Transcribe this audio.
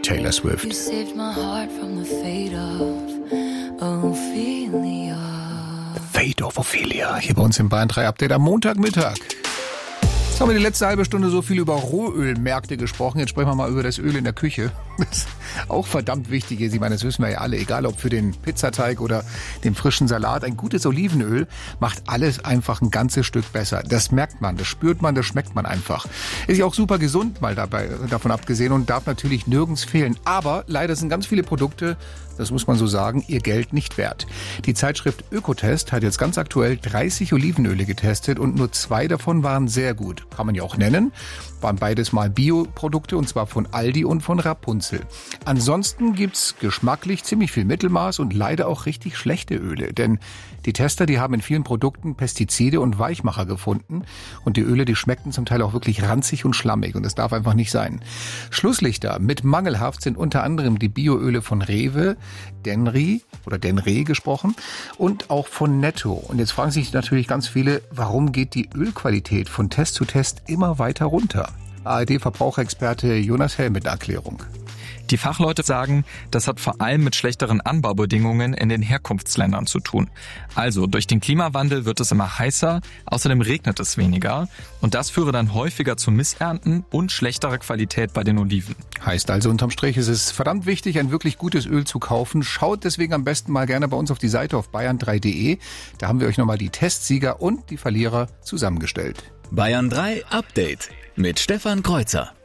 Taylor Swift. You saved my heart from the fate of Ophelia. Fate of Ophelia, hier bei uns im Bayern 3 Update am Montagmittag. Jetzt haben wir die letzte halbe Stunde so viel über Rohölmärkte gesprochen. Jetzt sprechen wir mal über das Öl in der Küche. Das ist auch verdammt wichtig. Ich meine, das wissen wir ja alle. Egal ob für den Pizzateig oder den frischen Salat. Ein gutes Olivenöl macht alles einfach ein ganzes Stück besser. Das merkt man, das spürt man, das schmeckt man einfach. Ist ja auch super gesund, mal davon abgesehen, und darf natürlich nirgends fehlen. Aber leider sind ganz viele Produkte, das muss man so sagen, ihr Geld nicht wert. Die Zeitschrift Ökotest hat jetzt ganz aktuell 30 Olivenöle getestet und nur 2 davon waren sehr gut. Kann man ja auch nennen. Waren beides mal Bioprodukte, und zwar von Aldi und von Rapunzel. Ansonsten gibt's geschmacklich ziemlich viel Mittelmaß und leider auch richtig schlechte Öle. Denn die Tester, die haben in vielen Produkten Pestizide und Weichmacher gefunden. Und die Öle, die schmeckten zum Teil auch wirklich ranzig und schlammig. Und das darf einfach nicht sein. Schlusslichter mit mangelhaft sind unter anderem die Bioöle von Rewe, Denry oder Denre gesprochen, und auch von Netto. Und jetzt fragen sich natürlich ganz viele, warum geht die Ölqualität von Test zu Test immer weiter runter? ARD-Verbraucherexperte Jonas Hell mit einer Erklärung. Die Fachleute sagen, das hat vor allem mit schlechteren Anbaubedingungen in den Herkunftsländern zu tun. Also durch den Klimawandel wird es immer heißer, außerdem regnet es weniger und das führe dann häufiger zu Missernten und schlechterer Qualität bei den Oliven. Heißt also, unterm Strich ist es verdammt wichtig, ein wirklich gutes Öl zu kaufen. Schaut deswegen am besten mal gerne bei uns auf die Seite auf bayern3.de. Da haben wir euch nochmal die Testsieger und die Verlierer zusammengestellt. Bayern 3 Update mit Stefan Kreuzer.